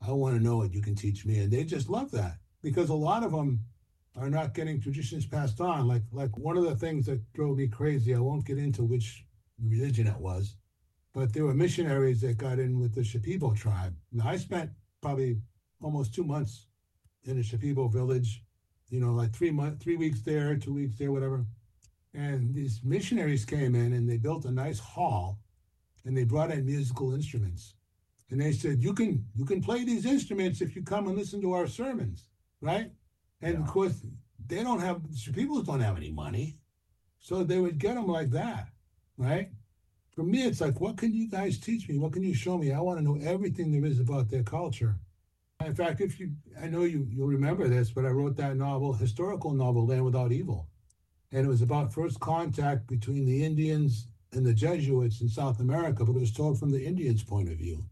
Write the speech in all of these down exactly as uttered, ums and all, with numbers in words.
I want to know what you can teach me. And they just love that because a lot of them are not getting traditions passed on. Like, like one of the things that drove me crazy, I won't get into which religion it was, but there were missionaries that got in with the Shipibo tribe. Now, I spent probably almost two months in a Shipibo village, you know, like three months, three weeks there, two weeks there, whatever. And these missionaries came in and they built a nice hall and they brought in musical instruments. And they said, you can you can play these instruments if you come and listen to our sermons, right? And yeah. Of course, they don't have, people don't have any money. So they would get them like that, right? For me, it's like, what can you guys teach me? What can you show me? I want to know everything there is about their culture. In fact, if you, I know you, you'll remember this, but I wrote that novel, historical novel, Land Without Evil. And it was about first contact between the Indians and the Jesuits in South America, but it was told from the Indians' point of view.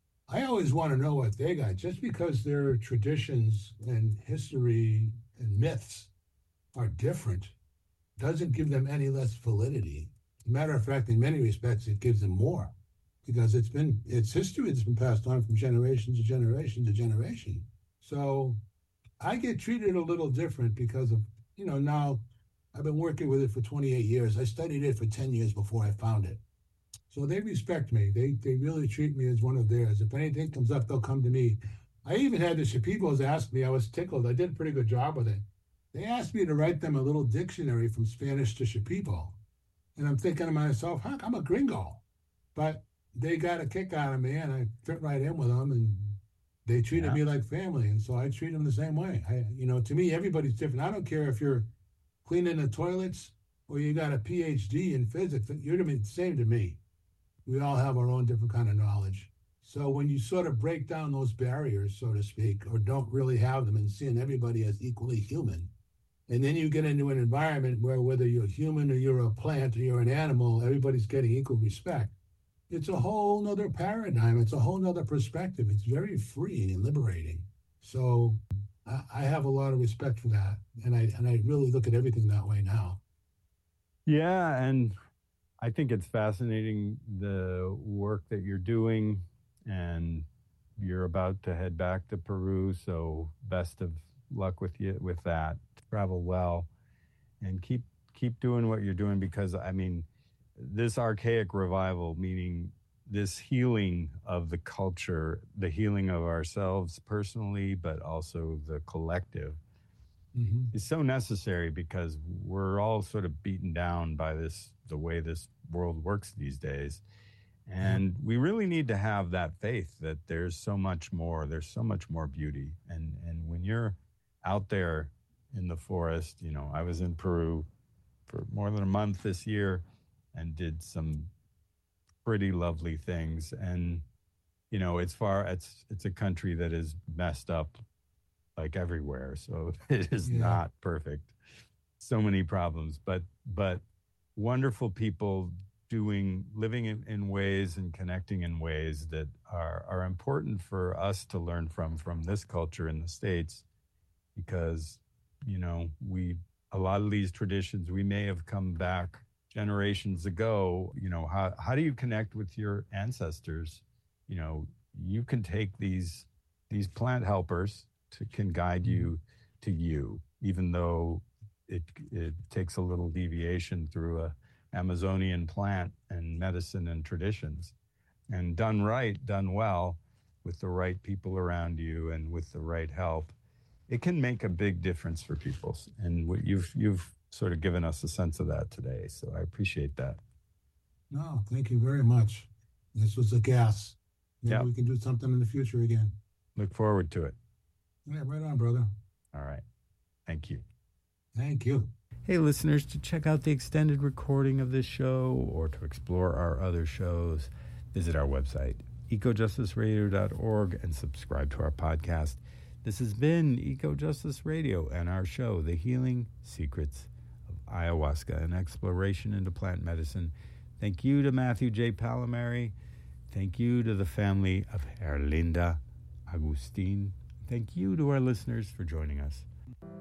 I always want to know what they got. Just because their traditions and history and myths are different doesn't give them any less validity. As a matter of fact, in many respects, it gives them more because it's been, it's history that's been passed on from generation to generation to generation. So I get treated a little different because of, you know, now I've been working with it for twenty-eight years. I studied it for ten years before I found it. So they respect me. They they really treat me as one of theirs. If anything comes up, they'll come to me. I even had the Shipibos ask me, I was tickled. I did a pretty good job with it. They asked me to write them a little dictionary from Spanish to Shipibo. And I'm thinking to myself, heck, I'm a gringo. But they got a kick out of me, and I fit right in with them, and they treated yeah. me like family. And so I treat them the same way. I, you know, to me, everybody's different. I don't care if you're cleaning the toilets or you got a P H D in physics. You're the same to me. We all have our own different kind of knowledge. So when you sort of break down those barriers, so to speak, or don't really have them and seeing everybody as equally human, and then you get into an environment where whether you're human or you're a plant or you're an animal, everybody's getting equal respect. It's a whole nother paradigm. It's a whole nother perspective. It's very freeing and liberating. So I, I have a lot of respect for that. And I, and I really look at everything that way now. Yeah, and I think it's fascinating the work that you're doing, and you're about to head back to Peru. So best of luck with you with that. Travel well, and keep keep doing what you're doing, because I mean, this archaic revival, meaning this healing of the culture, the healing of ourselves personally, but also the collective, mm-hmm. is so necessary, because we're all sort of beaten down by this, the way this world works these days. And we really need to have that faith that there's so much more, there's so much more beauty. And and when you're out there in the forest, you know, I was in Peru for more than a month this year and did some pretty lovely things. And, you know, it's far, it's, it's a country that is messed up like everywhere. So it is yeah. not perfect. So many problems, but, but wonderful people doing, living in, in ways and connecting in ways that are, are important for us to learn from, from this culture in the States, because, you know, we, a lot of these traditions, we may have come back generations ago. You know, how, how do you connect with your ancestors? You know, you can take these, these plant helpers to, can guide you to you, even though it, it takes a little deviation through a Amazonian plant and medicine and traditions. And done right, done well, with the right people around you and with the right help, it can make a big difference for people. And what you've you've sort of given us a sense of that today. So I appreciate that. No, thank you very much. This was a gas. Maybe yep. we can do something in the future again. Look forward to it. Yeah, right on, brother. All right. Thank you. Thank you. Hey, listeners, to check out the extended recording of this show or to explore our other shows, visit our website, eco justice radio dot org, and subscribe to our podcast. This has been Eco Justice Radio and our show, The Healing Secrets of Ayahuasca, an exploration into plant medicine. Thank you to Matthew J. Palomari. Thank you to the family of Herlinda Agustin. Thank you to our listeners for joining us.